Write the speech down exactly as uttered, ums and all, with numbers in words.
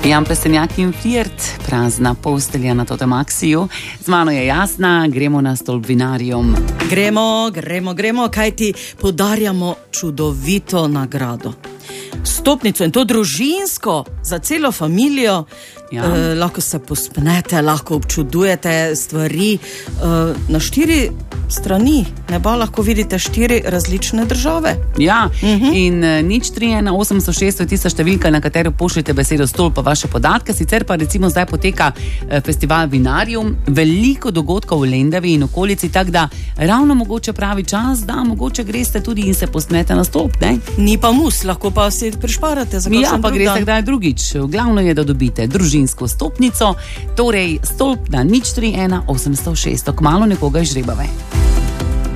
Jan Plestenjak in Flirt, prazna postelja na Totemaxiju. Z mano je Jasna, gremo na stolp vinarjum. Gremo, gremo, gremo, kaj ti podarjamo čudovito nagrado. Stopnico in to družinsko, za celo familijo. Ja. Eh, lahko se pospnete, lahko občudujete stvari. Eh, na štiri strani neba lahko vidite štiri različne države. Ja, uh-huh. in uh, nič tri ena osemsto šest je tista številka, na katero pošljete besedo stolp pa vaše podatke. Sicer pa recimo zdaj poteka uh, festival Vinarium, veliko dogodkov v Lendavi in okolici, tak da ravno mogoče pravi čas, da mogoče greste tudi in se pospnete na stolp, ne? Ni pa mus, lahko pa si prišparate za kakšen Ja, pa drug greste dan. kdaj drugič. Glavno je, da dobite družinsko stopnico, torej stolp na nič tri ena osemsto šest. Kmalu nekoga izžrebave.